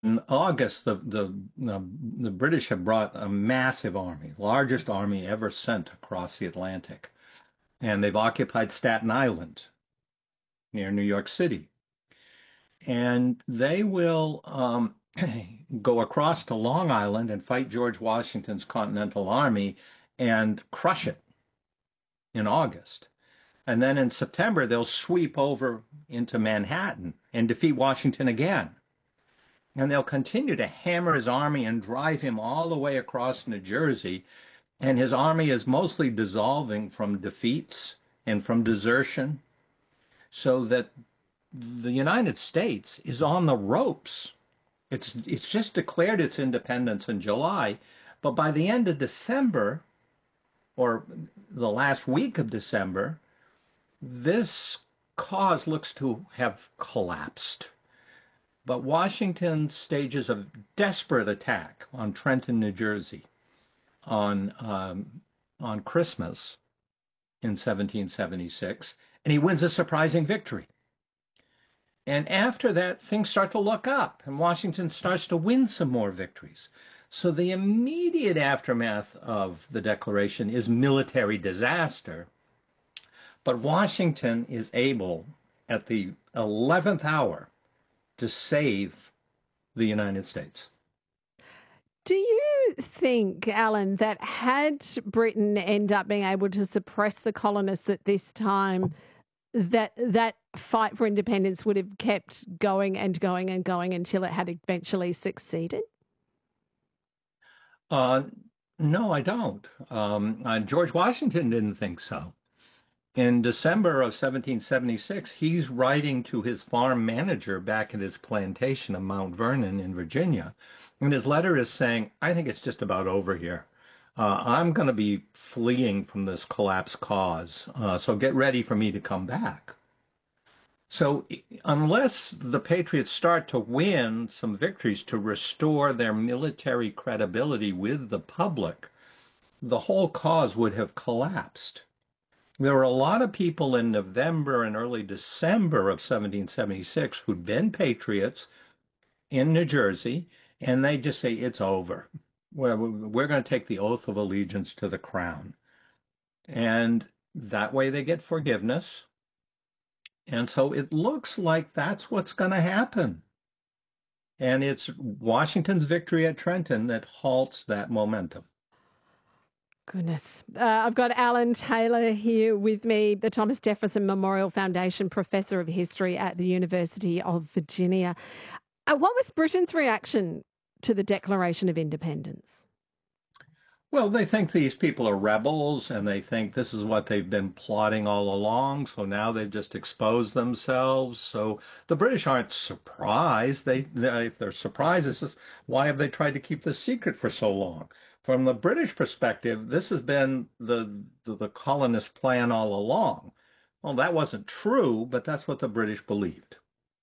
In August, the British have brought a massive army, largest army ever sent across the Atlantic, and they've occupied Staten Island near New York City. And they will go across to Long Island and fight George Washington's Continental Army and crush it in August. And then in September, they'll sweep over into Manhattan and defeat Washington again. And they'll continue to hammer his army and drive him all the way across New Jersey. And his army is mostly dissolving from defeats and from desertion, so that the United States is on the ropes. It's just declared its independence in July, but by the end of December, or the last week of December, this cause looks to have collapsed. But Washington stages a desperate attack on Trenton, New Jersey, on Christmas in 1776, and he wins a surprising victory. And after that, things start to look up, and Washington starts to win some more victories. So the immediate aftermath of the Declaration is military disaster. But Washington is able, at the 11th hour, to save the United States. Do you think, Alan, that had Britain end up being able to suppress the colonists at this time, that fight for independence would have kept going and going and going until it had eventually succeeded? No, I don't. George Washington didn't think so. In December of 1776, he's writing to his farm manager back at his plantation of Mount Vernon in Virginia. And his letter is saying, I think it's just about over here. I'm going to be fleeing from this collapse cause, so get ready for me to come back. So unless the Patriots start to win some victories to restore their military credibility with the public, the whole cause would have collapsed. There were a lot of people in November and early December of 1776 who'd been patriots in New Jersey, and they just say, it's over. We're going to take the oath of allegiance to the crown. And that way they get forgiveness. And so it looks like that's what's going to happen. And it's Washington's victory at Trenton that halts that momentum. Goodness. I've got Alan Taylor here with me, the Thomas Jefferson Memorial Foundation Professor of History at the University of Virginia. What was Britain's reaction to the Declaration of Independence? Well, they think these people are rebels, and they think this is what they've been plotting all along. So now they've just exposed themselves. So the British aren't surprised. If they're surprised, it's just, why have they tried to keep this secret for so long? From the British perspective, this has been the colonist plan all along. Well, that wasn't true, but that's what the British believed.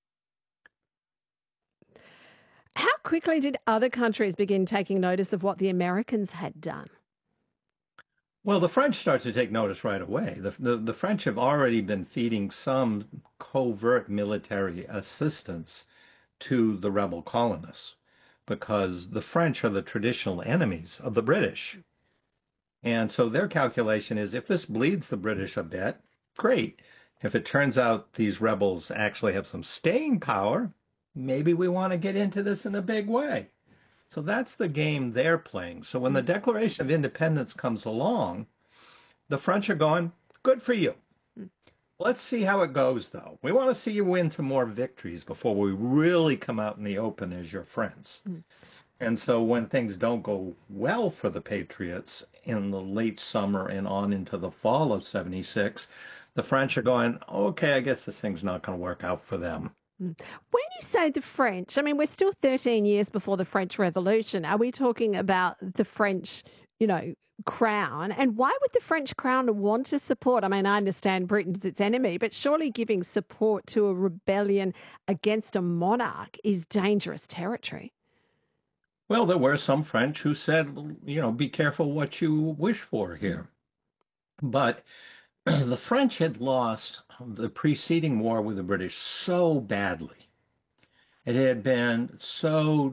How quickly did other countries begin taking notice of what the Americans had done? Well, the French start to take notice right away. The French have already been feeding some covert military assistance to the rebel colonists, because the French are the traditional enemies of the British. And so their calculation is, if this bleeds the British a bit, great. If it turns out these rebels actually have some staying power, maybe we want to get into this in a big way. So that's the game they're playing. So when the Declaration of Independence comes along, the French are going, good for you. Let's see how it goes, though. We want to see you win some more victories before we really come out in the open as your friends. And so when things don't go well for the Patriots in the late summer and on into the fall of 76, the French are going, okay, I guess this thing's not going to work out for them. When you say the French, I mean, we're still 13 years before the French Revolution. Are we talking about the French, crown? And why would the French crown want to support? I mean, I understand Britain's its enemy, but surely giving support to a rebellion against a monarch is dangerous territory. Well, there were some French who said, be careful what you wish for here. But the French had lost the preceding war with the British so badly. It had been so